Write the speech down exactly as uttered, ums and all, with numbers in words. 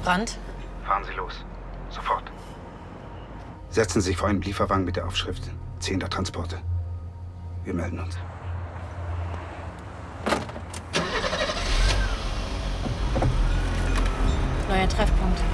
Brandt? Fahren Sie los. Sofort. Setzen Sie sich vor einen Lieferwagen mit der Aufschrift Zehnter Transporte. Wir melden uns. Neuer Treffpunkt.